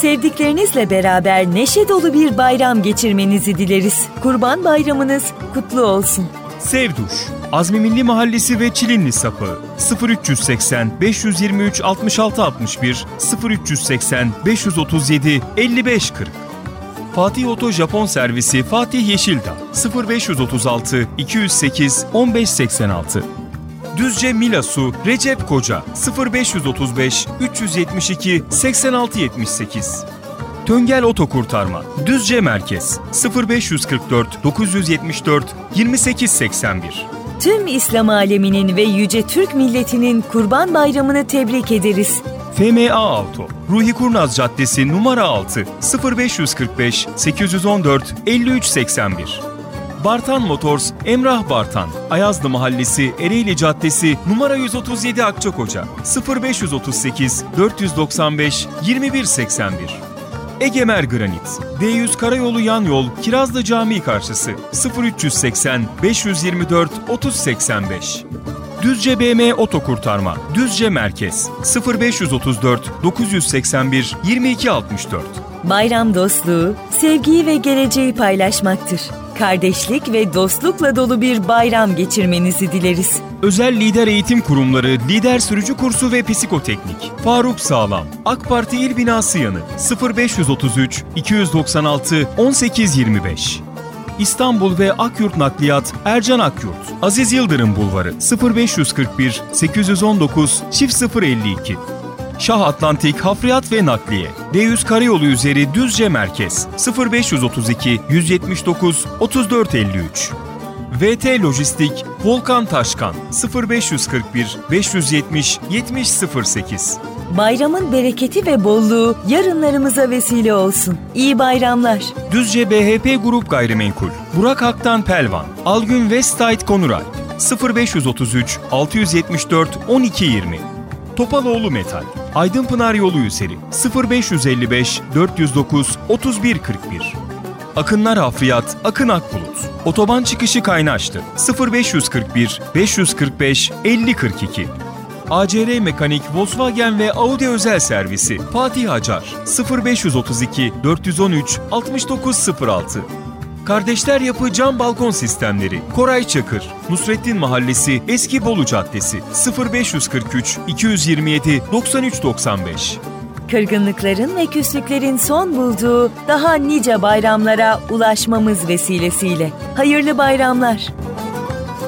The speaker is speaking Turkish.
Sevdiklerinizle beraber neşe dolu bir bayram geçirmenizi dileriz. Kurban Bayramınız kutlu olsun. Sevduş, Azmi Milli Mahallesi ve Çilinli Sapı 0380 523 66 61 0380 537 55 40. Fatih Oto Japon Servisi Fatih Yeşildağ 0536 208 1586. Düzce Milasu Recep Koca 0535 372 8678. Töngel Otokurtarma Düzce Merkez 0544 974 2881. Tüm İslam aleminin ve yüce Türk milletinin Kurban Bayramını tebrik ederiz. FMA Auto Ruhi Kurnaz Caddesi numara 6 0545 814 5381. Bartan Motors Emrah Bartan Ayazlı Mahallesi Ereğli Caddesi numara 137 Akçakoca 0538 495 2181. Egemer Granit D100 Karayolu Yan Yol Kirazlı Camii karşısı 0380 524 3085. Düzce BM Otokurtarma Düzce Merkez 0534 981 2264. Bayram dostluğu, sevgiyi ve geleceği paylaşmaktır. Kardeşlik ve dostlukla dolu bir bayram geçirmenizi dileriz. Özel Lider Eğitim Kurumları Lider Sürücü Kursu ve Psikoteknik Faruk Sağlam AK Parti İl Binası yanı 0533 296 1825. İstanbul ve Akyurt Nakliyat Ercan Akyurt Aziz Yıldırım Bulvarı 0541 819 052. Şah Atlantik Hafriyat ve Nakliye D100 Karayolu üzeri Düzce Merkez 0532 179 3453. VT Lojistik Volkan Taşkan 0541 570 7008. Bayramın bereketi ve bolluğu yarınlarımıza vesile olsun. İyi bayramlar. Düzce BHP Grup Gayrimenkul Burak Haktan Pelvan Algün Westside Konuray 0533 674 1220. Topaloğlu Metal Aydınpınar Yolu üzeri 0555 409 3141. Akınlar Hafriyat Akın Akbulut Otoban çıkışı Kaynaşlı 0541 545 5042. ACR Mekanik Volkswagen ve Audi Özel Servisi Fatih Acar 0532 413 6906. Kardeşler Yapı Cam Balkon Sistemleri Koray Çakır Nusrettin Mahallesi Eski Bolu Caddesi 0543 227 9395. Kırgınlıkların ve küslüklerin son bulduğu daha nice bayramlara ulaşmamız vesilesiyle. Hayırlı bayramlar.